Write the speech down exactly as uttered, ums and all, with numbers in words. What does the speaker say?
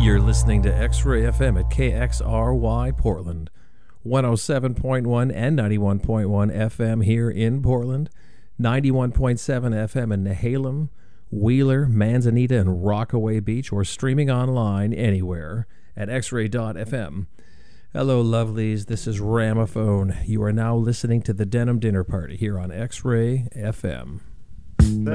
You're listening to X-Ray F M at K X R Y Portland, one oh seven point one and ninety-one point one F M here in Portland, ninety-one point seven F M in Nehalem, Wheeler, Manzanita, and Rockaway Beach, or streaming online anywhere at x ray dot f m. Hello, lovelies. This is Ramophone. You are now listening to the Denim Dinner Party here on X-Ray F M.